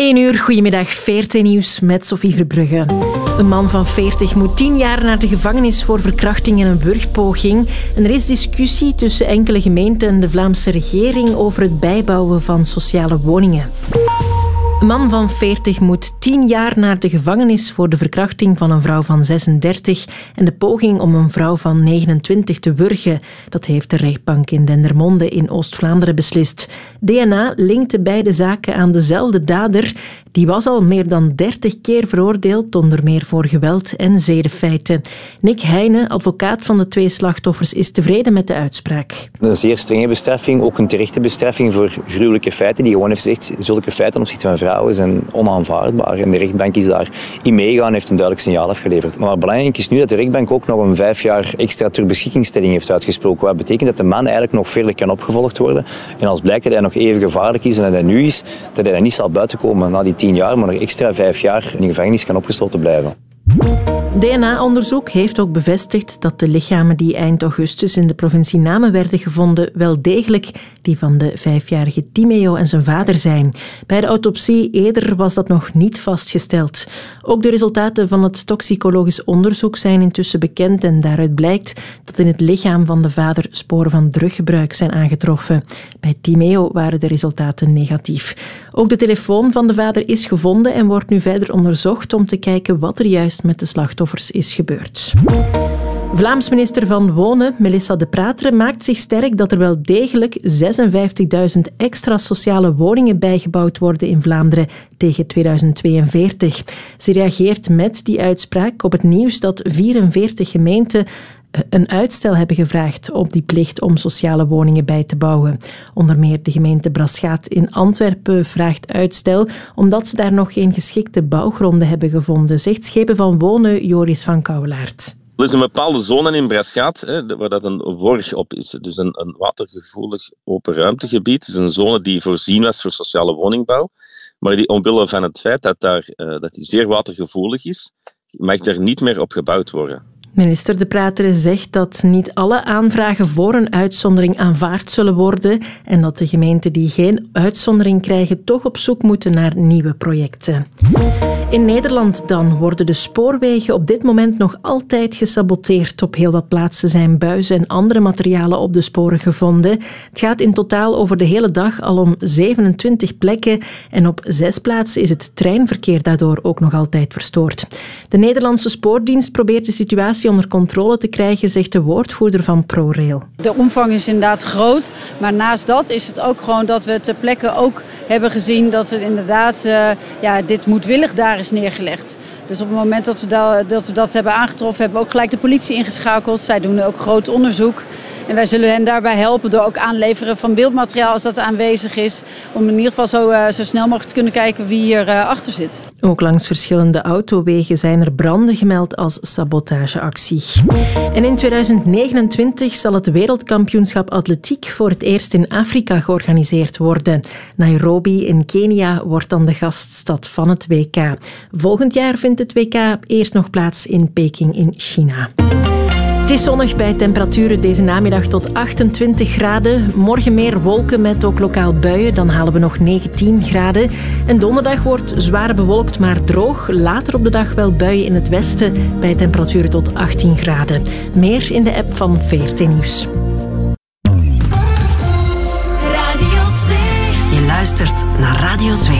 1:00, goedemiddag, VRT Nieuws met Sophie Verbrugge. Een man van 40 moet 10 jaar naar de gevangenis voor verkrachting en een wurgpoging. En er is discussie tussen enkele gemeenten en de Vlaamse regering over het bijbouwen van sociale woningen. Een man van 40 moet 10 jaar naar de gevangenis voor de verkrachting van een vrouw van 36 en de poging om een vrouw van 29 te wurgen. Dat heeft de rechtbank in Dendermonde in Oost-Vlaanderen beslist. DNA linkte beide zaken aan dezelfde dader. Die was al meer dan 30 keer veroordeeld, onder meer voor geweld en zedenfeiten. Nick Heijnen, advocaat van de 2 slachtoffers, is tevreden met de uitspraak. Een zeer strenge bestraffing, ook een terechte bestraffing voor gruwelijke feiten. Die gewoon heeft gezegd, zulke feiten ten opzichte van vrouwen zijn onaanvaardbaar. En de rechtbank is daarin meegegaan en heeft een duidelijk signaal afgeleverd. Maar belangrijk is nu dat de rechtbank ook nog een 5 jaar extra ter beschikkingstelling heeft uitgesproken. Wat betekent dat de man eigenlijk nog verder kan opgevolgd worden. En als blijkt dat hij nog even gevaarlijk is en dat hij nu is, dat hij dan niet zal buitenkomen na die 10 jaar, maar nog extra 5 jaar in de gevangenis kan opgesloten blijven. DNA-onderzoek heeft ook bevestigd dat de lichamen die eind augustus in de provincie Namen werden gevonden wel degelijk die van de 5-jarige Timeo en zijn vader zijn. Bij de autopsie eerder was dat nog niet vastgesteld. Ook de resultaten van het toxicologisch onderzoek zijn intussen bekend en daaruit blijkt dat in het lichaam van de vader sporen van druggebruik zijn aangetroffen. Bij Timeo waren de resultaten negatief. Ook de telefoon van de vader is gevonden en wordt nu verder onderzocht om te kijken wat er juist met de slachtoffers is gebeurd. Vlaams minister van Wonen, Melissa De Prateren, maakt zich sterk dat er wel degelijk 56.000 extra sociale woningen bijgebouwd worden in Vlaanderen tegen 2042. Ze reageert met die uitspraak op het nieuws dat 44 gemeenten een uitstel hebben gevraagd op die plicht om sociale woningen bij te bouwen. Onder meer de gemeente Braschaat in Antwerpen vraagt uitstel omdat ze daar nog geen geschikte bouwgronden hebben gevonden, zegt Schepen van Wonen Joris van Kouwelaert. Er is een bepaalde zone in Braschaat waar dat een worg op is, dus een watergevoelig open ruimtegebied. Het is een zone die voorzien was voor sociale woningbouw, maar die omwille van het feit dat die zeer watergevoelig is, mag er niet meer op gebouwd worden. Minister De Prateren zegt dat niet alle aanvragen voor een uitzondering aanvaard zullen worden en dat de gemeenten die geen uitzondering krijgen toch op zoek moeten naar nieuwe projecten. In Nederland dan worden de spoorwegen op dit moment nog altijd gesaboteerd. Op heel wat plaatsen zijn buizen en andere materialen op de sporen gevonden. Het gaat in totaal over de hele dag al om 27 plekken en op 6 plaatsen is het treinverkeer daardoor ook nog altijd verstoord. De Nederlandse spoordienst probeert de situatie onder controle te krijgen, zegt de woordvoerder van ProRail. De omvang is inderdaad groot, maar naast dat is het ook gewoon dat we ter plekke ook hebben gezien dat er inderdaad dit moedwillig daar is neergelegd. Dus op het moment dat we dat hebben aangetroffen, hebben we ook gelijk de politie ingeschakeld. Zij doen ook groot onderzoek. En wij zullen hen daarbij helpen door ook aanleveren van beeldmateriaal als dat aanwezig is. Om in ieder geval zo snel mogelijk te kunnen kijken wie hier achter zit. Ook langs verschillende autowegen zijn er branden gemeld als sabotageactie. En in 2029 zal het wereldkampioenschap atletiek voor het eerst in Afrika georganiseerd worden. Nairobi in Kenia wordt dan de gaststad van het WK. Volgend jaar vindt het WK eerst nog plaats in Peking in China. Het is zonnig bij temperaturen deze namiddag tot 28 graden. Morgen meer wolken met ook lokaal buien, dan halen we nog 19 graden. En donderdag wordt zwaar bewolkt, maar droog. Later op de dag wel buien in het westen bij temperaturen tot 18 graden. Meer in de app van VRT Nieuws. Radio 2. Je luistert naar Radio 2.